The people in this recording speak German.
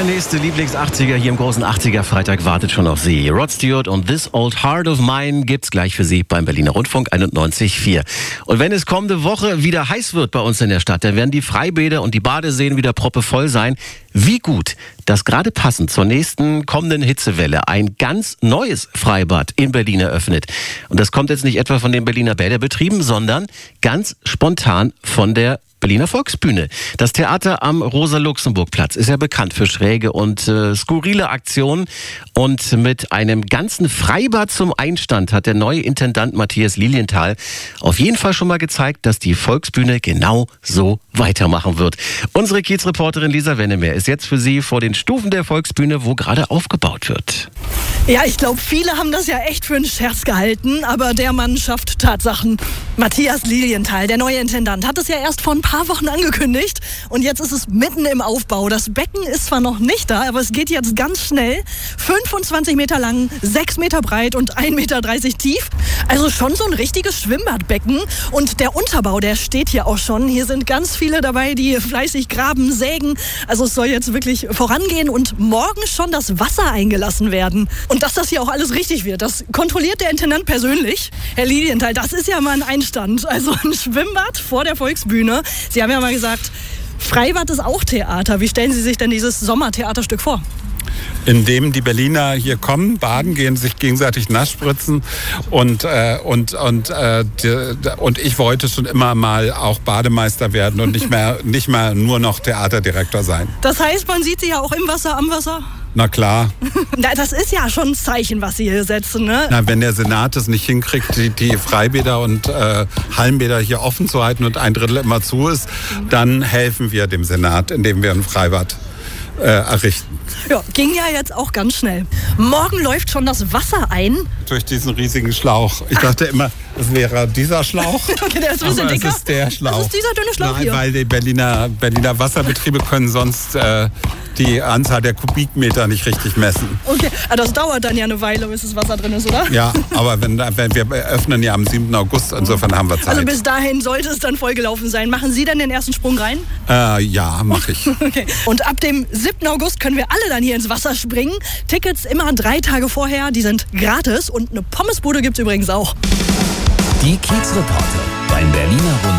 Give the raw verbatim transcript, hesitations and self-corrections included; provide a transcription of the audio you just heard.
nächste Lieblings-achtziger hier im großen achtziger-Freitag wartet schon auf Sie. Rod Stewart und This Old Heart of Mine gibt's gleich für Sie beim Berliner Rundfunk einundneunzig Komma vier. Und wenn es kommende Woche wieder heiß wird bei uns in der Stadt, dann werden die Freibäder und die Badeseen wieder proppevoll sein. Wie gut, dass gerade passend zur nächsten kommenden Hitzewelle ein ganz neues Freibad in Berlin eröffnet. Und das kommt jetzt nicht etwa von den Berliner Bäderbetrieben, sondern ganz spontan von der Berliner Volksbühne. Das Theater am Rosa-Luxemburg-Platz ist ja bekannt für schräge und äh, skurrile Aktionen. Und mit einem ganzen Freibad zum Einstand hat der neue Intendant Matthias Lilienthal auf jeden Fall schon mal gezeigt, dass die Volksbühne genau so weitermachen wird. Unsere Kiez-Reporterin Lisa Wennemer ist jetzt für Sie vor den Stufen der Volksbühne, wo gerade aufgebaut wird. Ja, ich glaube, viele haben das ja echt für einen Scherz gehalten, aber der Mann schafft Tatsachen. Matthias Lilienthal, der neue Intendant, hat es ja erst vor ein paar Wochen angekündigt und jetzt ist es mitten im Aufbau. Das Becken ist zwar noch nicht da, aber es geht jetzt ganz schnell. fünfundzwanzig Meter lang, sechs Meter breit und ein Meter dreißig tief. Also schon so ein richtiges Schwimmbadbecken. Und der Unterbau, der steht hier auch schon. Hier sind ganz viele dabei, die fleißig graben, sägen. Also es soll jetzt wirklich vorangehen und morgen schon das Wasser eingelassen werden. Und dass das hier auch alles richtig wird, das kontrolliert der Intendant persönlich. Herr Lilienthal, das ist ja mal ein Einstand. Also ein Schwimmbad vor der Volksbühne. Sie haben ja mal gesagt, Freibad ist auch Theater. Wie stellen Sie sich denn dieses Sommertheaterstück vor? Indem die Berliner hier kommen, baden gehen, sich gegenseitig nass spritzen und, äh, und, und, äh, die, und ich wollte schon immer mal auch Bademeister werden und nicht mehr, nicht mehr nur noch Theaterdirektor sein. Das heißt, man sieht Sie ja auch im Wasser, am Wasser? Na klar. Na, das ist ja schon ein Zeichen, was Sie hier setzen, ne? Na, wenn der Senat es nicht hinkriegt, die, die Freibäder und äh, Hallenbäder hier offen zu halten und ein Drittel immer zu ist, dann helfen wir dem Senat, indem wir ein Freibad äh, errichten. Ja, ging ja jetzt auch ganz schnell. Morgen läuft schon das Wasser ein. Durch diesen riesigen Schlauch. Ich dachte immer, es wäre dieser Schlauch. Okay, der ist ein bisschen aber dicker. Es ist der Schlauch. Das ist dieser dünne Schlauch. Nein, hier. Weil die Berliner, Berliner Wasserbetriebe können sonst äh, die Anzahl der Kubikmeter nicht richtig messen. Okay, aber das dauert dann ja eine Weile, bis das Wasser drin ist, oder? Ja, aber wenn, wenn wir öffnen ja am siebten August, insofern haben wir Zeit. Also bis dahin sollte es dann vollgelaufen sein. Machen Sie dann den ersten Sprung rein? Äh, ja, mache ich. Okay. Und ab dem siebten August können wir alle dann hier ins Wasser springen. Tickets immer drei Tage vorher, die sind gratis und eine Pommesbude gibt's übrigens auch. Die Kiez-Reporter beim Berliner Rundfunk.